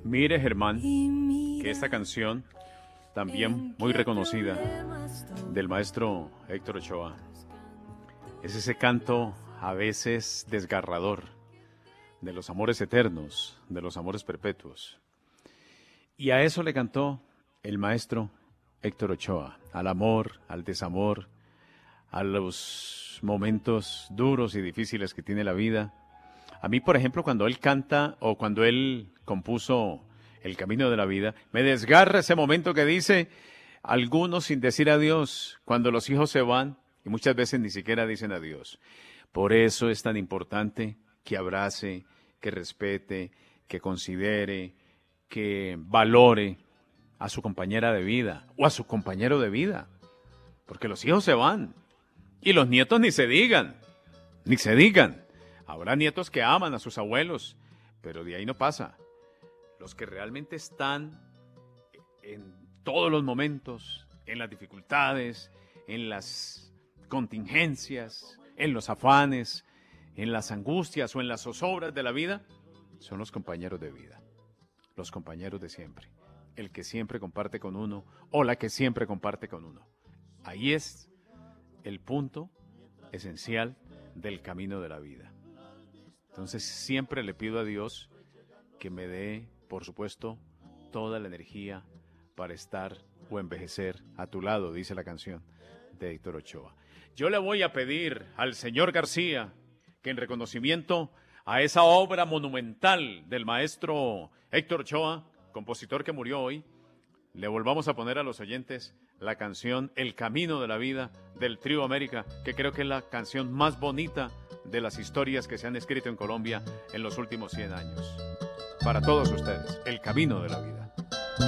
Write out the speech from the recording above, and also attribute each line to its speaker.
Speaker 1: Mire, Germán, que esta canción, también muy reconocida, del maestro Héctor Ochoa, es ese canto a veces desgarrador de los amores eternos, de los amores perpetuos. Y a eso le cantó el maestro Héctor Ochoa, al amor, al desamor, a los momentos duros y difíciles que tiene la vida. A mí, por ejemplo, cuando él canta o cuando él compuso El Camino de la Vida, me desgarra ese momento que dice, algunos sin decir adiós, cuando los hijos se van, y muchas veces ni siquiera dicen adiós. Por eso es tan importante que abrace, que respete, que considere, que valore a su compañera de vida o a su compañero de vida. Porque los hijos se van y los nietos ni se digan, ni se digan. Habrá nietos que aman a sus abuelos, pero de ahí no pasa. Los que realmente están en todos los momentos, en las dificultades, en las contingencias, en los afanes, en las angustias o en las zozobras de la vida, son los compañeros de vida, los compañeros de siempre, el que siempre comparte con uno o la que siempre comparte con uno. Ahí es el punto esencial del camino de la vida. Entonces siempre le pido a Dios que me dé, por supuesto, toda la energía para estar o envejecer a tu lado, dice la canción de Héctor Ochoa. Yo le voy a pedir al señor García que en reconocimiento a esa obra monumental del maestro Héctor Ochoa, compositor que murió hoy, le volvamos a poner a los oyentes la canción El Camino de la Vida del Trío América, que creo que es la canción más bonita de las historias que se han escrito en Colombia en los últimos 100 años. Para todos ustedes, El Camino de la Vida.